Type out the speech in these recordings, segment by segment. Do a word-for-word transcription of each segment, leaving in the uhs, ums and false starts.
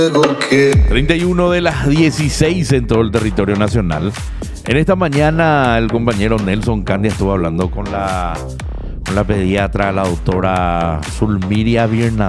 treinta y uno de las dieciséis en todo el territorio nacional. En esta mañana el compañero Nelson Candia estuvo hablando con la, con la pediatra, la doctora Zulmiria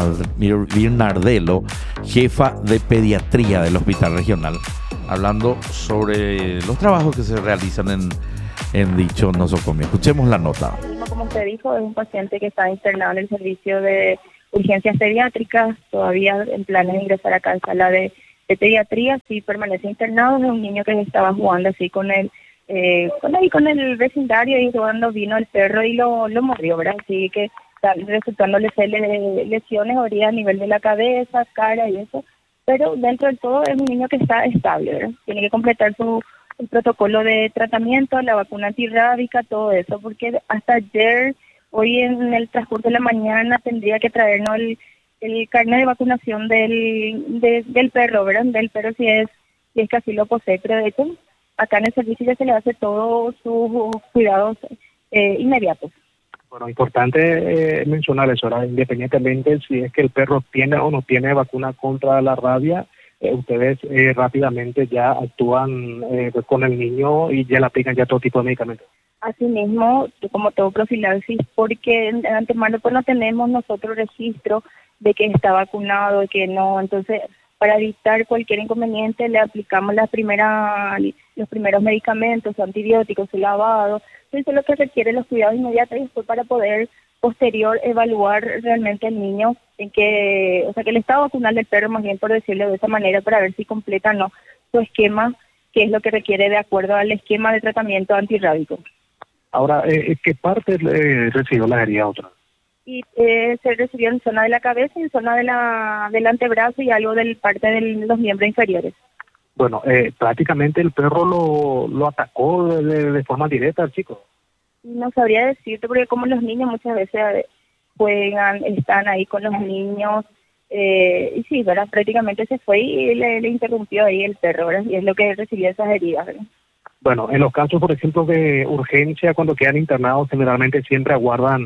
Birnardelo, jefa de pediatría del Hospital Regional, hablando sobre los trabajos que se realizan en, en dicho nosocomio. Escuchemos la nota. Como usted dijo, es un paciente que está internado en el servicio de urgencias pediátricas, todavía en planes de ingresar acá en sala de, de pediatría, sí permanece internado. Es un niño que estaba jugando así con el, eh, con ahí con el vecindario, y cuando vino el perro y lo, lo mordió, ¿verdad? Así que resultándole lesiones a nivel de la cabeza, cara y eso, pero dentro de todo es un niño que está estable, ¿verdad? Tiene que completar su el protocolo de tratamiento, la vacuna antirrábica, todo eso, porque hasta ayer, hoy en el transcurso de la mañana, tendría que traernos el, el carnet de vacunación del, de, del perro, ¿verdad? Del perro si es, si es que así lo posee, pero de hecho, acá en el servicio ya se le hace todos sus cuidados eh, inmediatos. Bueno, importante eh, mencionar eso, ¿verdad? Independientemente si es que el perro tiene o no tiene vacuna contra la rabia, eh, ustedes eh, rápidamente ya actúan eh, con el niño y ya le aplican ya todo tipo de medicamentos. Asimismo, como todo profilaxis, porque de antemano pues no tenemos nosotros registro de que está vacunado, de que no, entonces para evitar cualquier inconveniente le aplicamos la primera, los primeros medicamentos, antibióticos, el lavado, eso es lo que requiere los cuidados inmediatos, y después para poder posterior evaluar realmente al niño en que, o sea que el estado vacunal del perro, más bien por decirlo de esa manera, para ver si completa o no su esquema, que es lo que requiere de acuerdo al esquema de tratamiento antirrábico. Ahora, eh, ¿qué parte eh, recibió la herida otra? Y eh, se recibió en zona de la cabeza, en zona de la del antebrazo y algo del parte de los miembros inferiores. Bueno, eh, prácticamente el perro lo, lo atacó de, de forma directa al chico. No sabría decirte, porque como los niños muchas veces juegan, están ahí con los niños, eh, y sí, ¿verdad? Prácticamente se fue y le, le interrumpió ahí el perro, ¿verdad? Y es lo que recibió esas heridas, ¿verdad? Bueno, en los casos, por ejemplo, de urgencia, cuando quedan internados, generalmente siempre aguardan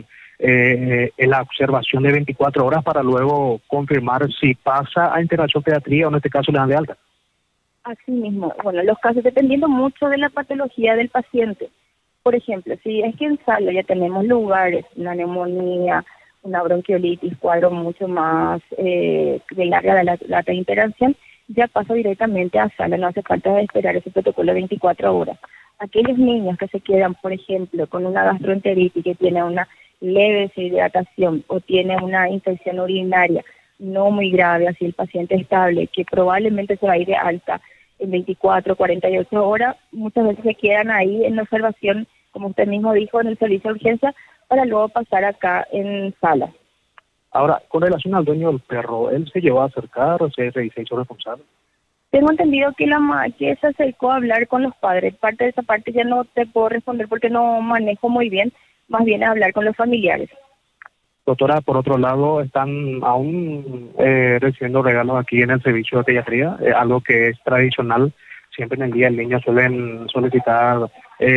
eh, la observación de veinticuatro horas para luego confirmar si pasa a internación pediatría o en este caso le dan de alta. Así mismo, bueno, los casos dependiendo mucho de la patología del paciente. Por ejemplo, si es que en sala ya tenemos lugares, una neumonía, una bronquiolitis, cuadro mucho más eh, de larga la, la, la interacción, ya pasa directamente a sala, no hace falta esperar ese protocolo de veinticuatro horas. Aquellos niños que se quedan, por ejemplo, con una gastroenteritis, que tiene una leve deshidratación o tiene una infección urinaria no muy grave, así el paciente estable, que probablemente se va a ir de alta en veinticuatro, cuarenta y ocho horas, muchas veces se quedan ahí en observación, como usted mismo dijo, en el servicio de urgencia, para luego pasar acá en sala. Ahora, con relación al dueño del perro, ¿él se llevó a acercar o se, se hizo responsable? Tengo entendido que la ma que se acercó a hablar con los padres. Parte de esa parte ya no te puedo responder porque no manejo muy bien, más bien a hablar con los familiares. Doctora, por otro lado, ¿están aún eh, recibiendo regalos aquí en el servicio de pediatría? Eh, algo que es tradicional. Siempre en el Día del Niño suelen solicitar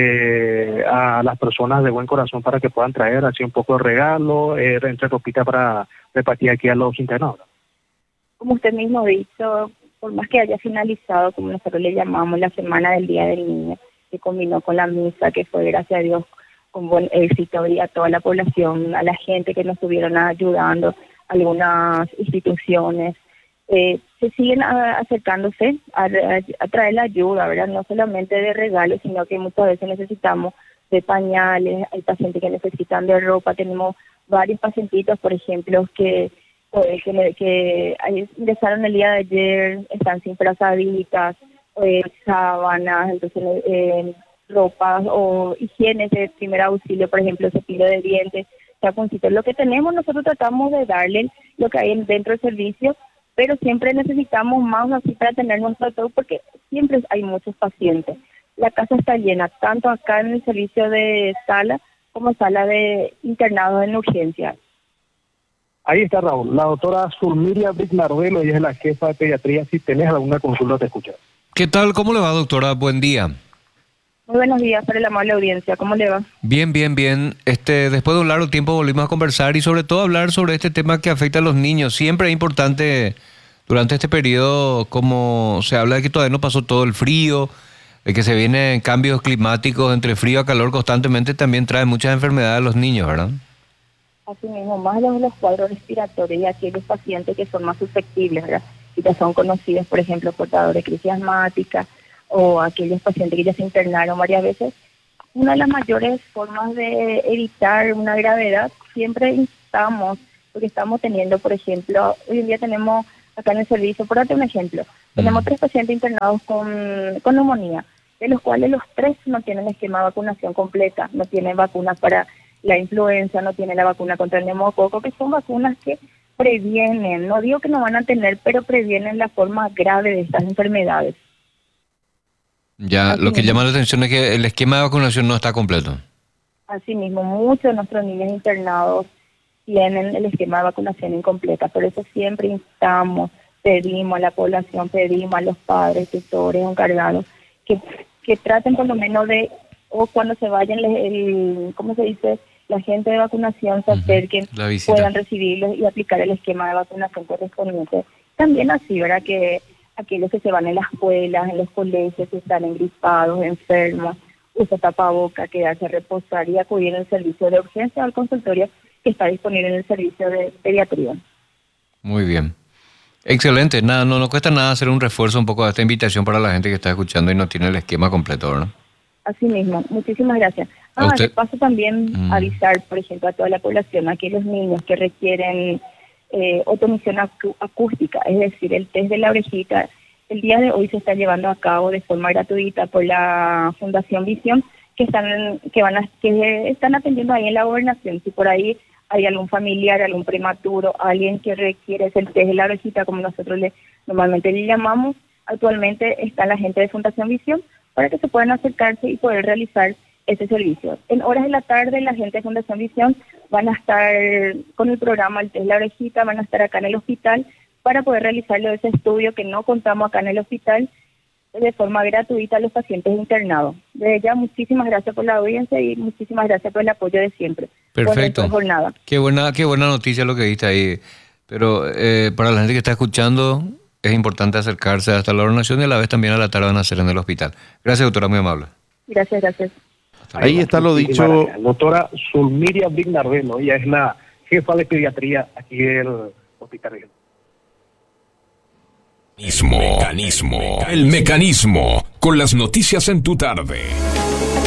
eh, a las personas de buen corazón para que puedan traer así un poco de regalo, eh, entre ropita para repartir aquí a los internados. Como usted mismo ha dicho, por más que haya finalizado, como nosotros le llamamos, la Semana del Día del Niño, que combinó con la misa, que fue, gracias a Dios, con buen éxito, y a toda la población, a la gente que nos estuvieron ayudando, algunas instituciones, eh, se siguen a, acercándose a, a, a traer la ayuda, ¿verdad? No solamente de regalos, sino que muchas veces necesitamos de pañales, hay pacientes que necesitan de ropa, tenemos varios pacientitos, por ejemplo, que eh, que, que ingresaron el día de ayer, están sin frazaditas, eh, sábanas, entonces eh, ropas o higienes de primer auxilio, por ejemplo, cepillo de dientes, taponcitos. Lo que tenemos, nosotros tratamos de darle lo que hay dentro del servicio, pero siempre necesitamos más así para tener nuestro todo, porque siempre hay muchos pacientes. La casa está llena, tanto acá en el servicio de sala como sala de internados en urgencia. Ahí está, Raúl. La doctora Zulmiria Birnardelo, ella es la jefa de pediatría. Si tenés alguna consulta, te escucha. ¿Qué tal? ¿Cómo le va, doctora? Buen día. Muy buenos días para la amable audiencia. ¿Cómo le va? Bien, bien, bien. Este, después de un largo tiempo volvimos a conversar y sobre todo hablar sobre este tema que afecta a los niños. Siempre es importante Durante este periodo, como se habla de que todavía no pasó todo el frío, de que se vienen cambios climáticos entre frío a calor constantemente, también trae muchas enfermedades a los niños, ¿verdad? Asimismo, más los, los cuadros respiratorios y aquellos pacientes que son más susceptibles, ¿verdad? Y ya son conocidos, por ejemplo, portadores de crisis asmática o aquellos pacientes que ya se internaron varias veces. Una de las mayores formas de evitar una gravedad, siempre instamos, porque estamos teniendo, por ejemplo, hoy en día tenemos acá en el servicio, por darte un ejemplo, tenemos tres pacientes internados con, con neumonía, de los cuales los tres no tienen esquema de vacunación completa, no tienen vacunas para la influenza, no tienen la vacuna contra el neumococo, que son vacunas que previenen, no digo que no van a tener, pero previenen la forma grave de estas enfermedades. Ya, Así lo que mismo. llama la atención es que el esquema de vacunación no está completo. Asimismo, muchos de nuestros niños internados tienen el esquema de vacunación incompleta, por eso siempre instamos, pedimos a la población, pedimos a los padres, tutores, encargados, que, que traten por lo menos de, o cuando se vayan, el, el, ¿cómo se dice?, la gente de vacunación se acerquen, La visita. puedan recibirlos y aplicar el esquema de vacunación correspondiente. También así, ¿verdad?, que aquellos que se van en las escuelas, en los colegios, que están engripados, enfermos, usa tapaboca, quedarse a reposar y acudir al servicio de urgencia o al consultorio que está disponible en el servicio de pediatría. Muy bien. Excelente. Nada, no nos cuesta nada hacer un refuerzo un poco de esta invitación para la gente que está escuchando y no tiene el esquema completo, ¿verdad? Así mismo, muchísimas gracias. ¿A Ah, usted? de paso también Mm. avisar, por ejemplo, a toda la población, a aquellos niños que requieren eh, otomisión acu- acústica, es decir, el test de la orejita. El día de hoy se está llevando a cabo de forma gratuita por la Fundación Visión, que están que van a, que están atendiendo ahí en la gobernación. Si por ahí hay algún familiar, algún prematuro, alguien que requiere ese test de la orejita, como nosotros le normalmente le llamamos, actualmente está la gente de Fundación Visión para que se puedan acercarse y poder realizar ese servicio. En horas de la tarde, la gente de Fundación Visión van a estar con el programa El Test de la Orejita, van a estar acá en el hospital para poder realizarlo ese estudio que no contamos acá en el hospital de forma gratuita a los pacientes internados. Desde ya, muchísimas gracias por la audiencia y muchísimas gracias por el apoyo de siempre. Perfecto. Buena jornada. Qué buena, qué buena noticia lo que diste ahí. Pero eh, para la gente que está escuchando, es importante acercarse hasta la donación y a la vez también a la tarde van a hacer en el hospital. Gracias, doctora, muy amable. Gracias, gracias. Ahí está lo Muchísimas dicho. gracias. Doctora Zulmiria Vignardeno, ella es la jefa de pediatría aquí del hospital. Mecanismo. El mecanismo. Con las noticias en tu tarde.